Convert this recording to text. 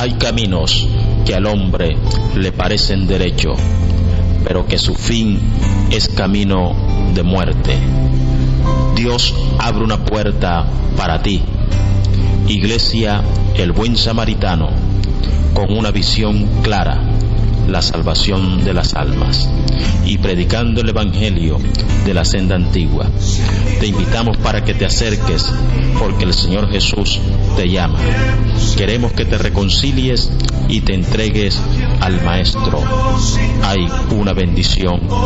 Hay caminos que al hombre le parecen derecho, pero que su fin es camino de muerte. Dios abre una puerta para ti. Iglesia El Buen Samaritano, con una visión clara, la salvación de las almas, y predicando el Evangelio de la senda antigua. Te invitamos para que te acerques, porque el Señor Jesús te llama. Queremos que te reconcilies y te entregues al Maestro. Hay una bendición